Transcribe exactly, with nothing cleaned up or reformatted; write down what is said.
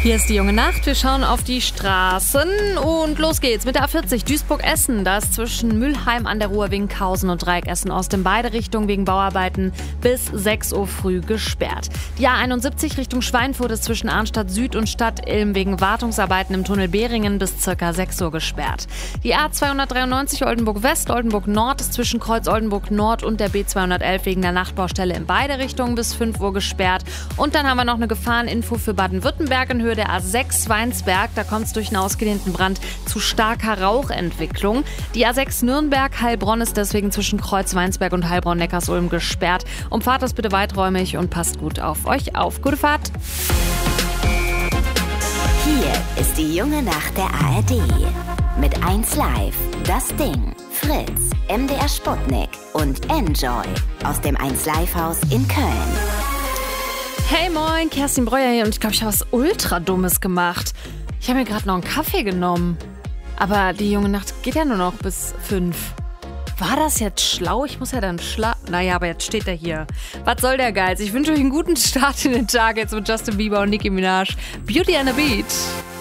Hier ist die junge Nacht. Wir schauen auf die Straßen und los geht's mit der A vierzig Duisburg-Essen. Da ist zwischen Mülheim an der Ruhr, Winkhausen und Dreieck Essen-Ost in beide Richtungen wegen Bauarbeiten bis sechs Uhr früh gesperrt. Die A einundsiebzig Richtung Schweinfurt ist zwischen Arnstadt Süd und Stadt Ilm wegen Wartungsarbeiten im Tunnel Behringen bis ca. sechs Uhr gesperrt. Die A zweihundertdreiundneunzig Oldenburg-West, Oldenburg-Nord ist zwischen Kreuz Oldenburg-Nord und der B zweihundertelf wegen der Nachtbaustelle in beide Richtungen bis fünf Uhr gesperrt. Und dann haben wir noch eine Gefahreninfo für Baden-Württemberg in Höhe der A sechs Weinsberg. Da kommt es durch einen ausgedehnten Brand zu starker Rauchentwicklung. Die A sechs Nürnberg-Heilbronn ist deswegen zwischen Kreuz Weinsberg und Heilbronn-Neckarsulm gesperrt. Umfahrt das bitte weiträumig und passt gut auf euch auf. Gute Fahrt! Hier ist die junge Nacht der A R D. Mit eins Live, Das Ding, Fritz, M D R Sputnik und Enjoy aus dem eins Live Haus in Köln. Hey moin, Kerstin Breuer hier und ich glaube, ich habe was ultra Dummes gemacht. Ich habe mir gerade noch einen Kaffee genommen. Aber die junge Nacht geht ja nur noch bis fünf. War das jetzt schlau? Ich muss ja dann schlafen. Naja, aber jetzt steht er hier. Was soll der Geiz? Ich wünsche euch einen guten Start in den Tag jetzt mit Justin Bieber und Nicki Minaj. Beauty and the Beat.